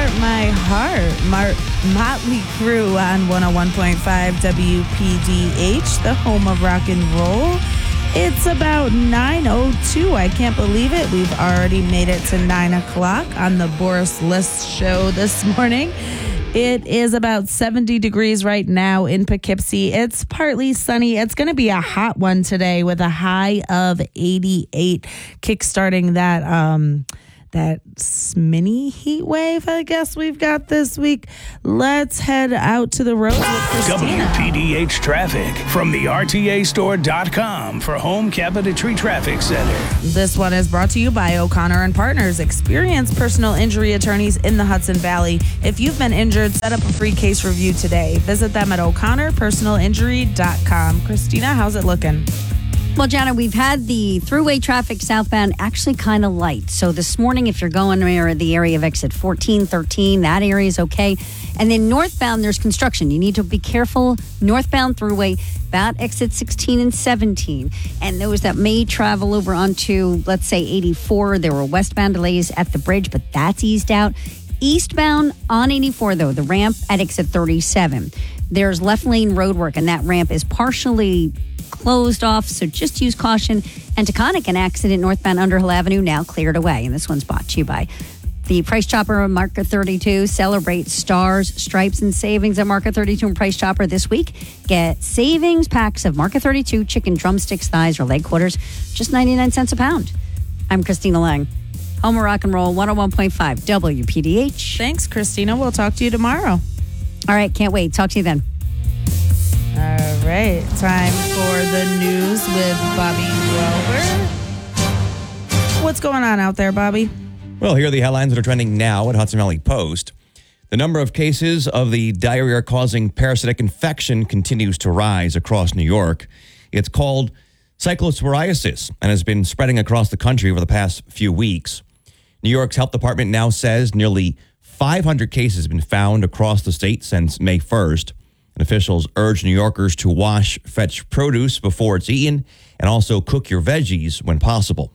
My Heart. Motley Crue on 101.5 WPDH, the home of rock and roll. It's about 9:02. I can't believe it. We've already made it to 9 o'clock on the Boris List show this morning. It is about 70 degrees right now in Poughkeepsie. It's partly sunny. It's going to be a hot one today with a high of 88, kickstarting that mini heat wave, I guess we've got this week. Let's head out to the roads with Christina. WPDH traffic from the RTAstore.com for Home Cabinetry Traffic Center. This one is brought to you by O'Connor and Partners, experienced personal injury attorneys in the Hudson Valley. If you've been injured, set up a free case review today. Visit them at o'connorpersonalinjury.com. Christina, how's it looking? Well, Jana, we've had the throughway traffic southbound actually kind of light. So this morning, if you're going near the area of exit 14, 13, that area is okay. And then northbound, there's construction. You need to be careful. Northbound throughway, about exit 16 and 17. And those that may travel over onto, let's say, 84, there were westbound delays at the bridge, but that's eased out. Eastbound on 84, though, the ramp at exit 37. There's left lane road work, and that ramp is partially closed off, so just use caution. And Taconic, an accident northbound Underhill Avenue, now cleared away. And this one's brought to you by the Price Chopper Market 32. Celebrate stars, stripes, and savings at Market 32 and Price Chopper this week. Get savings packs of Market 32 chicken drumsticks, thighs, or leg quarters, just 99 cents a pound. I'm Christina Lang. Home of Rock and Roll, 101.5 WPDH. Thanks, Christina. We'll talk to you tomorrow. All right, can't wait. Talk to you then. All right, time for the news with Bobby Welber. What's going on out there, Bobby? Well, here are the headlines that are trending now at Hudson Valley Post. The number of cases of the diarrhea-causing parasitic infection continues to rise across New York. It's called cyclosporiasis and has been spreading across the country over the past few weeks. New York's health department now says nearly 500 cases have been found across the state since May 1st. And officials urge New Yorkers to wash fresh produce before it's eaten and also cook your veggies when possible.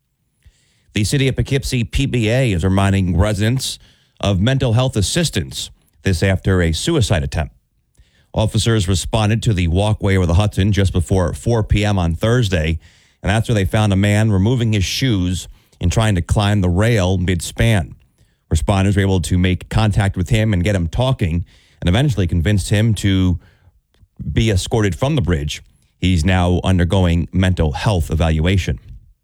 The city of Poughkeepsie PBA is reminding residents of mental health assistance, this after a suicide attempt. Officers responded to the walkway over the Hudson just before 4 p.m. on Thursday, and that's where they found a man removing his shoes and trying to climb the rail mid-span. Responders were able to make contact with him and get him talking, and eventually convinced him to be escorted from the bridge. He's now undergoing mental health evaluation.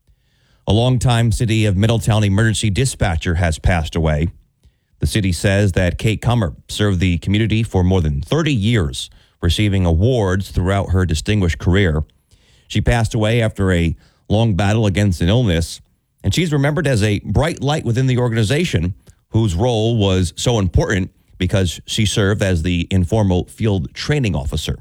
A longtime City of Middletown emergency dispatcher has passed away. The city says that Kate Kummer served the community for more than 30 years, receiving awards throughout her distinguished career. She passed away after a long battle against an illness, and she's remembered as a bright light within the organization whose role was so important because she served as the informal field training officer.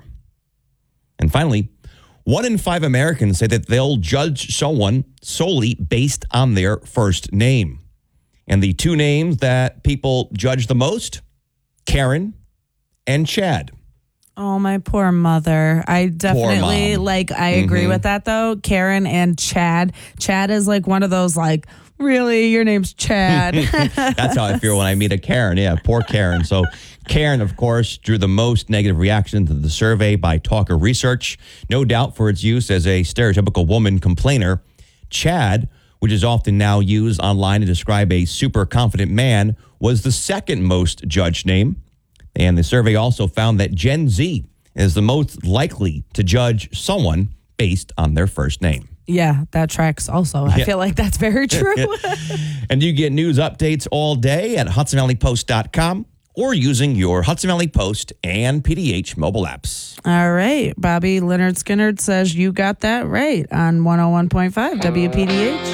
And finally, 1 in 5 Americans say that they'll judge someone solely based on their first name. And the two names that people judge the most, Karen and Chad. Oh, my poor mother. I definitely, I agree with that, though. Karen and Chad. Chad is like one of those, really, your name's Chad. That's how I feel when I meet a Karen. Yeah, poor Karen. So Karen, of course, drew the most negative reaction to the survey by Talker Research, no doubt for its use as a stereotypical woman complainer. Chad, which is often now used online to describe a super confident man, was the second most judged name. And the survey also found that Gen Z is the most likely to judge someone based on their first name. Yeah, that tracks also. I feel like that's very true. And you get news updates all day at HudsonValleyPost.com or using your Hudson Valley Post and PDH mobile apps. All right. Bobby Leonard Skinnard says you got that right on 101.5 WPDH.